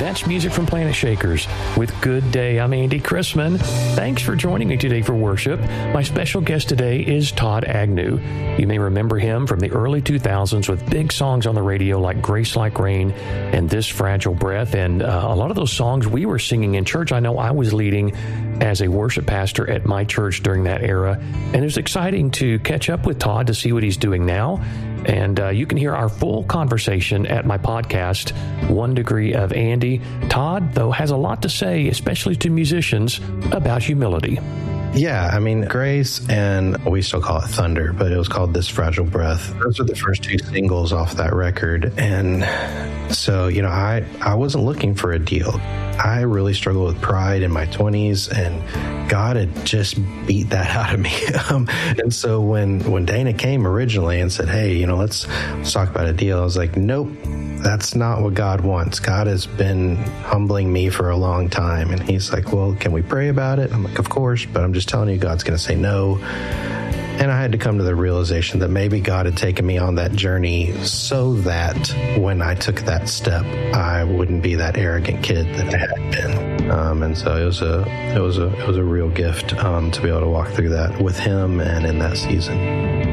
That's music from Planet Shakers with Good Day. I'm Andy Chrisman. Thanks for joining me today for worship. My special guest today is Todd Agnew. You may remember him from the early 2000s with big songs on the radio like Grace Like Rain and This Fragile Breath. And a lot of those songs we were singing in church. I know I was leading as a worship pastor at my church during that era. And it was exciting to catch up with Todd to see what he's doing now. And you can hear our full conversation at my podcast, 1 Degree of Andy. Todd, though, has a lot to say, especially to musicians, about humility. Yeah, I mean, Grace and we still call it Thunder, but it was called This Fragile Breath. Those are the first two singles off that record. And so, I wasn't looking for a deal. I really struggled with pride in my 20s, and God had just beat that out of me. And so when Dana came originally and said, hey, let's talk about a deal, I was like, nope. That's not what God wants. God has been humbling me for a long time. And he's like, well, can we pray about it? I'm like, of course, but I'm just telling you, God's going to say no. And I had to come to the realization that maybe God had taken me on that journey so that when I took that step, I wouldn't be that arrogant kid that I had been. And so it was a real gift to be able to walk through that with him and in that season.